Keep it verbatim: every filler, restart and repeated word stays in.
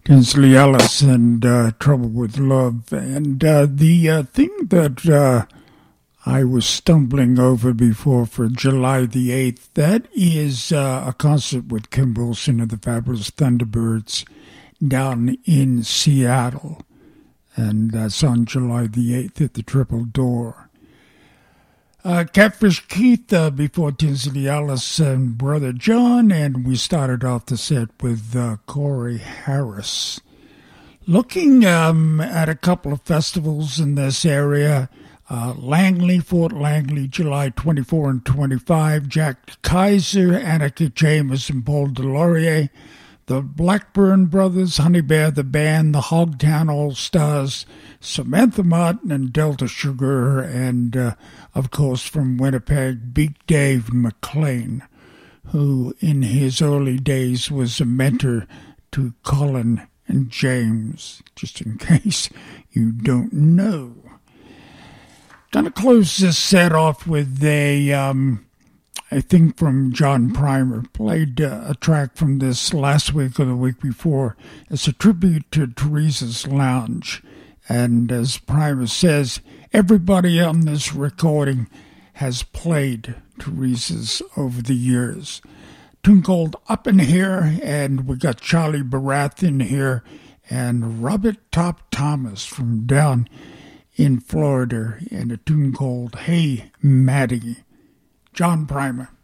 Tinsley Ellis and uh, Trouble with Love. And uh, the uh, thing that uh, I was stumbling over before for July the eighth, that is uh, a concert with Kim Wilson of the Fabulous Thunderbirds down in Seattle. And that's on July the eighth at the Triple Door. Uh, Catfish Keith uh, before Tinsley Ellis and Brother John, and we started off the set with uh, Corey Harris. Looking um, at a couple of festivals in this area, uh, Langley, Fort Langley, July twenty-fourth and twenty-fifth, Jack Kaiser, Annika James, and Paul DeLaurier, the Blackburn Brothers, Honey Bear the Band, the Hogtown All-Stars, Samantha Martin and Delta Sugar, and, uh, of course, from Winnipeg, Big Dave McLean, who in his early days was a mentor to Colin and James, just in case you don't know. Gonna close this set off with a, um, I think from John Primer. Played uh, a track from this last week or the week before. It's a tribute to Teresa's Lounge. And as Primer says, everybody on this recording has played Teresa's over the years. Tune called Up in Here, and we got Charlie Barath in here, and Robert Top Thomas from down in Florida, and a tune called Hey Maddie. John Primer.